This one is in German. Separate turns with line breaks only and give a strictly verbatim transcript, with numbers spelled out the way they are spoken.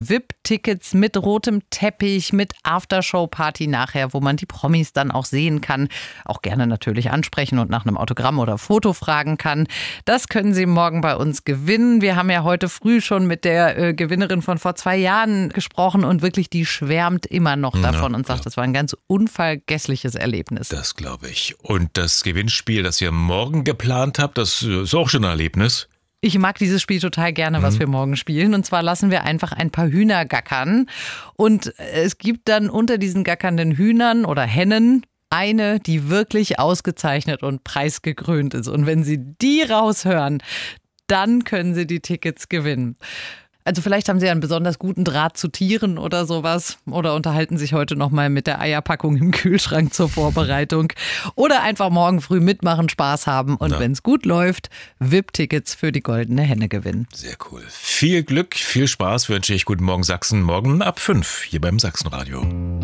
V I P-Tickets mit rotem Teppich, mit Aftershow-Party nachher, wo man die Promis dann auch sehen kann. Auch gerne natürlich ansprechen und nach einem Autogramm oder Foto fragen kann. Das können Sie morgen bei uns gewinnen. Wir haben ja heute früh schon mit der äh, Gewinnerin von vor zwei Jahren gesprochen und wirklich die schwärmt immer noch davon ja, und sagt, das war ein ganz unvergessliches Erlebnis.
Das glaube ich. Und das Gewinnspiel, das ihr morgen geplant habt, das ist auch schon ein Erlebnis.
Ich mag dieses Spiel total gerne, was mhm. wir morgen spielen. Und zwar lassen wir einfach ein paar Hühner gackern. Und es gibt dann unter diesen gackernden Hühnern oder Hennen eine, die wirklich ausgezeichnet und preisgekrönt ist. Und wenn Sie die raushören, dann können Sie die Tickets gewinnen. Also vielleicht haben Sie einen besonders guten Draht zu Tieren oder sowas oder unterhalten sich heute nochmal mit der Eierpackung im Kühlschrank zur Vorbereitung oder einfach morgen früh mitmachen, Spaß haben und wenn es gut läuft, V I P-Tickets für die Goldene Henne gewinnen.
Sehr cool. Viel Glück, viel Spaß wünsche ich. Guten Morgen Sachsen, morgen ab fünf hier beim Sachsenradio.